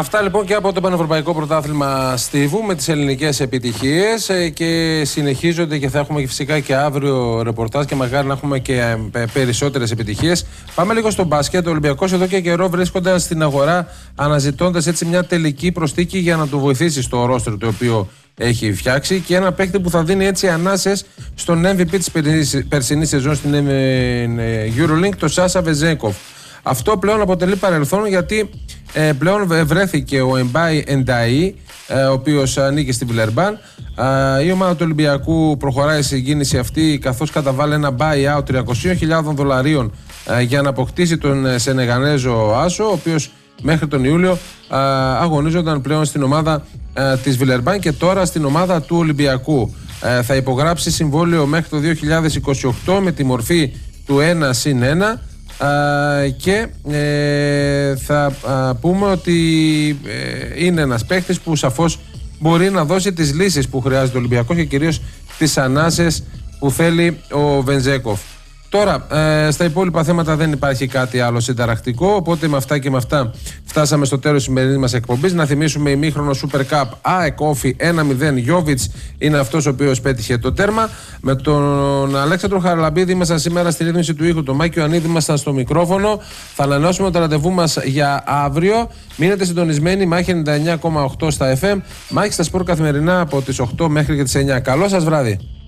Αυτά λοιπόν και από το Πανευρωπαϊκό Πρωτάθλημα Στίβου με τις ελληνικές επιτυχίες και συνεχίζονται και θα έχουμε φυσικά και αύριο ρεπορτάζ και μακάρι να έχουμε και περισσότερες επιτυχίες. Πάμε λίγο στο μπάσκετ. Ο Ολυμπιακός εδώ και καιρό βρίσκονταν στην αγορά αναζητώντας έτσι μια τελική προσθήκη για να του βοηθήσει στο ρόστερ το οποίο έχει φτιάξει και ένα παίκτη που θα δίνει έτσι ανάσες στον MVP της περσινής σεζόν στην EuroLeague, το Σάσα Βεζέγκοφ. Αυτό πλέον αποτελεί παρελθόν γιατί πλέον βρέθηκε ο Εμπάι Ενταΐ, ο οποίος ανήκει στη Βιλερμπάν. Η ομάδα του Ολυμπιακού προχωράει στην κίνηση αυτή καθώς καταβάλει ένα buyout $300,000 για να αποκτήσει τον Σενεγανέζο Άσο, ο οποίος μέχρι τον Ιούλιο αγωνίζονταν πλέον στην ομάδα της Βιλερμπάν και τώρα στην ομάδα του Ολυμπιακού. Θα υπογράψει συμβόλαιο μέχρι το 2028 με τη μορφή του 1+1 και θα πούμε ότι είναι ένας παίκτης που σαφώς μπορεί να δώσει τις λύσεις που χρειάζεται ο Ολυμπιακός και κυρίως τις ανάσες που θέλει ο Βενζέκοφ. Τώρα, στα υπόλοιπα θέματα δεν υπάρχει κάτι άλλο συνταρακτικό, οπότε με αυτά και με αυτά φτάσαμε στο τέλος της σημερινής μας εκπομπής. Να θυμίσουμε ημίχρονο Super Cup ΑΕΚ Όφι 1-0. Γιόβιτς είναι αυτός ο οποίος πέτυχε το τέρμα. Με τον Αλέξανδρο Χαραλαμπίδη ήμασταν σήμερα στη ρύθμιση του ήχου. Το Μάκη Ιωαννίδη ήμασταν στο μικρόφωνο. Θα ανανεώσουμε το ραντεβού μας για αύριο. Μείνετε συντονισμένοι. Μάχη 99,8 στα FM. Μάχη στα σπορ καθημερινά από τις 8 μέχρι και τις 9. Καλό σας βράδυ.